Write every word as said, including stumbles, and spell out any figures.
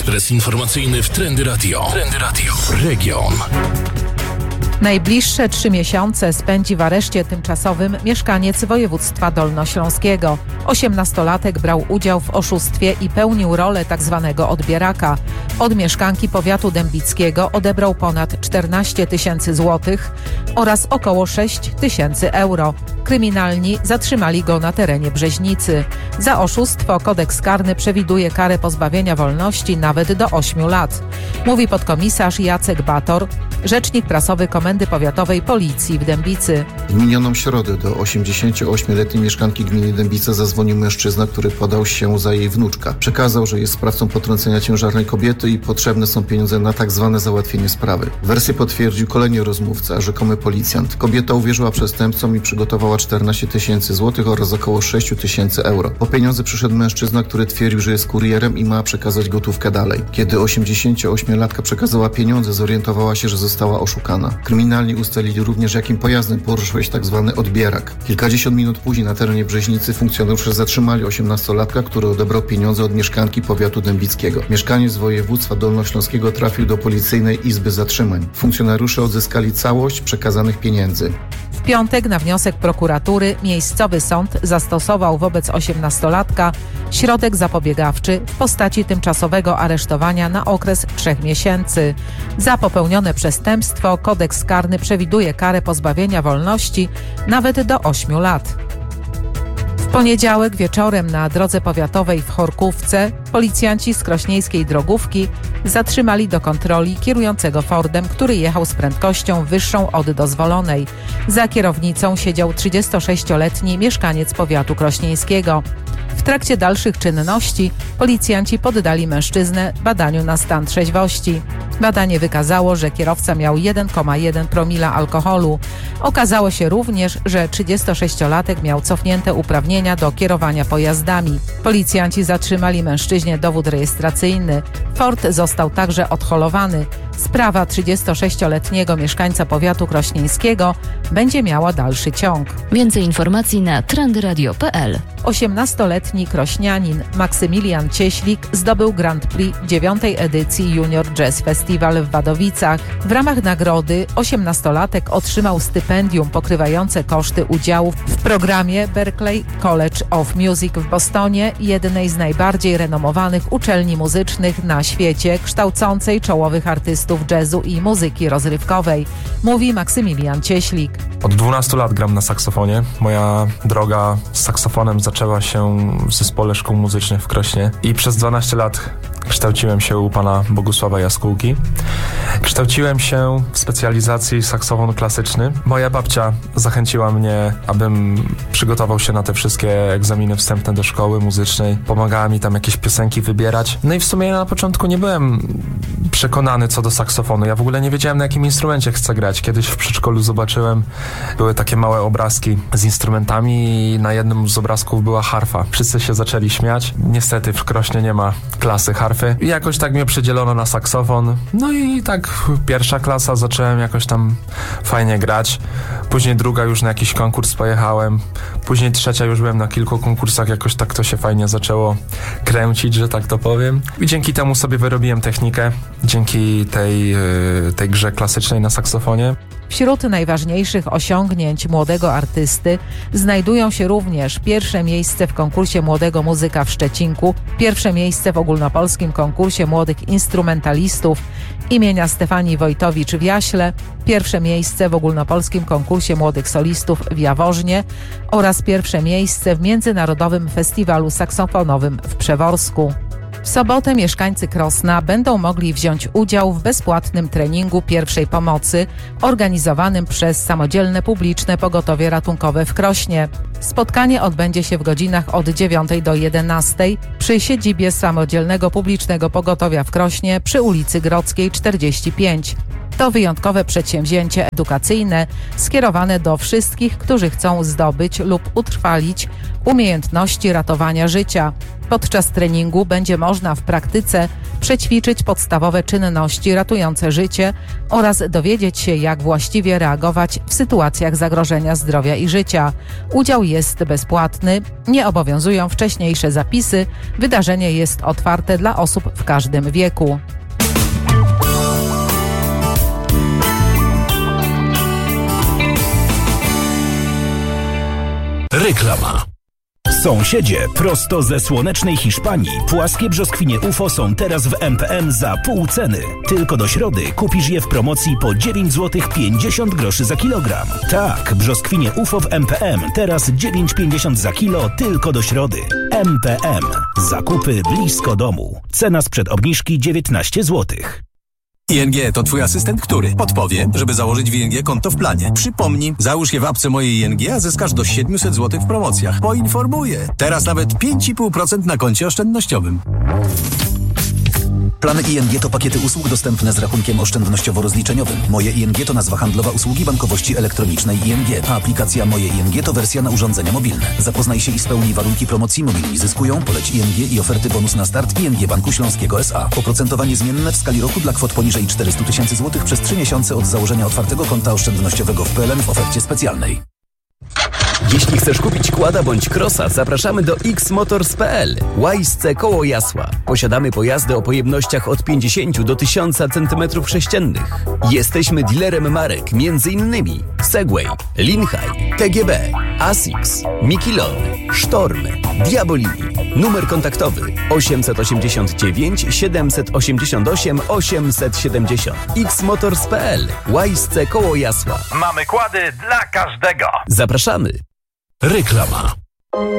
Ekspres informacyjny w Trendy Radio. Trendy Radio. Region. Najbliższe trzy miesiące spędzi w areszcie tymczasowym mieszkaniec województwa dolnośląskiego. Osiemnastolatek brał udział w oszustwie i pełnił rolę tzw. odbieraka. Od mieszkanki powiatu dębickiego odebrał ponad czternaście tysięcy złotych oraz około sześć tysięcy euro. Kryminalni zatrzymali go na terenie Brzeźnicy. Za oszustwo kodeks karny przewiduje karę pozbawienia wolności nawet do ośmiu lat. Mówi podkomisarz Jacek Bator, rzecznik prasowy Komendy Powiatowej Policji w Dębicy. W minioną środę do osiemdziesięcioosmioletniej mieszkanki gminy Dębica zadzwonił mężczyzna, który podał się za jej wnuczka. Przekazał, że jest sprawcą potrącenia ciężarnej kobiety i potrzebne są pieniądze na tak zwane załatwienie sprawy. Wersję potwierdził kolejny rozmówca, rzekomy policjant. Kobieta uwierzyła przestępcom i przygotowała czternaście tysięcy złotych oraz około sześć tysięcy euro. Po pieniądze przyszedł mężczyzna, który twierdził, że jest kurierem i ma przekazać gotówkę dalej. Kiedy osiemdziesięcioośmiolatka przekazała pieniądze, zorientowała się, że została oszukana. Kryminalni ustalili również, jakim pojazdem poruszał się tzw. odbierak. Kilkadziesiąt minut później na terenie Brzeźnicy funkcjonariusze zatrzymali osiemnastolatka, który odebrał pieniądze od mieszkanki powiatu dębickiego. Mieszkaniec z województwa dolnośląskiego trafił do policyjnej izby zatrzymań. Funkcjonariusze odzyskali całość przekazanych pieniędzy. W piątek na wniosek prokuratury miejscowy sąd zastosował wobec osiemnastolatka środek zapobiegawczy w postaci tymczasowego aresztowania na okres trzech miesięcy. Za popełnione przestępstwo kodeks karny przewiduje karę pozbawienia wolności nawet do ośmiu lat. W poniedziałek wieczorem na drodze powiatowej w Chorkówce policjanci z krośnieńskiej drogówki zatrzymali do kontroli kierującego Fordem, który jechał z prędkością wyższą od dozwolonej. Za kierownicą siedział trzydziestosześcioletni mieszkaniec powiatu krośnieńskiego. W trakcie dalszych czynności policjanci poddali mężczyznę badaniu na stan trzeźwości. Badanie wykazało, że kierowca miał jeden przecinek jeden promila alkoholu. Okazało się również, że trzydziestosześciolatek miał cofnięte uprawnienia do kierowania pojazdami. Policjanci zatrzymali mężczyźnie dowód rejestracyjny. Ford został także odholowany. Sprawa trzydziestosześcioletniego mieszkańca powiatu krośnieńskiego będzie miała dalszy ciąg. Więcej informacji na trendyradio kropka p l. osiemnastoletni krośnianin Maksymilian Cieślik zdobył Grand Prix dziewiątej edycji Junior Jazz Festival w Wadowicach. W ramach nagrody osiemnastolatek otrzymał stypendium pokrywające koszty udziału w programie Berklee College of Music w Bostonie, jednej z najbardziej renomowanych uczelni muzycznych na świecie, kształcącej czołowych artystów jazzu i muzyki rozrywkowej, mówi Maksymilian Cieślik. Od dwunastu lat gram na saksofonie. Moja droga z saksofonem zaczęła się w zespole szkół muzycznych w Krośnie i przez dwanaście lat kształciłem się u pana Bogusława Jaskółki. Kształciłem się w specjalizacji saksofon klasyczny. Moja babcia zachęciła mnie, abym przygotował się na te wszystkie egzaminy wstępne do szkoły muzycznej. Pomagała mi tam jakieś piosenki wybierać. No i w sumie ja na początku nie byłem przekonany co do saksofonu. Ja w ogóle nie wiedziałem, na jakim instrumencie chcę grać. Kiedyś w przedszkolu zobaczyłem, były takie małe obrazki z instrumentami i na jednym z obrazków była harfa. Wszyscy się zaczęli śmiać. Niestety w Krośnie nie ma klasy harfy. I jakoś tak mnie przydzielono na saksofon. No i tak pierwsza klasa zacząłem jakoś tam fajnie grać. Później druga już na jakiś konkurs pojechałem. Później trzecia już byłem na kilku konkursach. Jakoś tak to się fajnie zaczęło kręcić, że tak to powiem. I dzięki temu sobie wyrobiłem technikę. Dzięki tej, tej grze klasycznej na saksofonie. Wśród najważniejszych osiągnięć młodego artysty znajdują się również pierwsze miejsce w konkursie Młodego Muzyka w Szczecinku, pierwsze miejsce w ogólnopolskim konkursie młodych instrumentalistów imienia Stefanii Wojtowicz w Jaśle, pierwsze miejsce w ogólnopolskim konkursie młodych solistów w Jaworznie oraz pierwsze miejsce w Międzynarodowym Festiwalu Saksofonowym w Przeworsku. W sobotę mieszkańcy Krosna będą mogli wziąć udział w bezpłatnym treningu pierwszej pomocy organizowanym przez Samodzielne Publiczne Pogotowie Ratunkowe w Krośnie. Spotkanie odbędzie się w godzinach od dziewiątej do jedenastej przy siedzibie Samodzielnego Publicznego Pogotowia w Krośnie przy ulicy Grodzkiej czterdzieści pięć. To wyjątkowe przedsięwzięcie edukacyjne skierowane do wszystkich, którzy chcą zdobyć lub utrwalić umiejętności ratowania życia. Podczas treningu będzie można w praktyce przećwiczyć podstawowe czynności ratujące życie oraz dowiedzieć się, jak właściwie reagować w sytuacjach zagrożenia zdrowia i życia. Udział jest bezpłatny, nie obowiązują wcześniejsze zapisy, wydarzenie jest otwarte dla osób w każdym wieku. Reklama. Sąsiedzie, prosto ze słonecznej Hiszpanii, płaskie brzoskwinie U F O są teraz w M P M za pół ceny. Tylko do środy kupisz je w promocji po dziewięć złotych pięćdziesiąt groszy za kilogram. Tak, brzoskwinie U F O w M P M teraz dziewięć pięćdziesiąt za kilo tylko do środy. M P M. Zakupy blisko domu. Cena sprzed obniżki dziewiętnaście złotych. I N G to twój asystent, który podpowie, żeby założyć w I N G konto w planie. Przypomnij, załóż je w apce mojej I N G, a zyskasz do siedemset złotych w promocjach. Poinformuję. Teraz nawet pięć i pół procent na koncie oszczędnościowym. Plany I N G to pakiety usług dostępne z rachunkiem oszczędnościowo-rozliczeniowym. Moje I N G to nazwa handlowa usługi bankowości elektronicznej I N G, a aplikacja Moje I N G to wersja na urządzenia mobilne. Zapoznaj się i spełnij warunki promocji. Mobilni zyskują, poleć I N G i oferty bonus na start I N G Banku Śląskiego S A. Oprocentowanie zmienne w skali roku dla kwot poniżej czterysta tysięcy złotych przez trzy miesiące od założenia otwartego konta oszczędnościowego w P L N w ofercie specjalnej. Jeśli chcesz kupić quada bądź crossa, zapraszamy do x motors kropka p l. Łajsce koło Jasła. Posiadamy pojazdy o pojemnościach od pięćdziesięciu do tysiąca centymetrów sześciennych. Jesteśmy dealerem marek m.in. Segway, Linhai, T G B, Asics, Mikilon, Sztorm, Diabolini. Numer kontaktowy osiemset osiemdziesiąt dziewięć siedemset osiemdziesiąt osiem osiemset siedemdziesiąt. x motors kropka p l. Łajsce koło Jasła. Mamy kłady dla każdego. Zapraszamy. Reklama.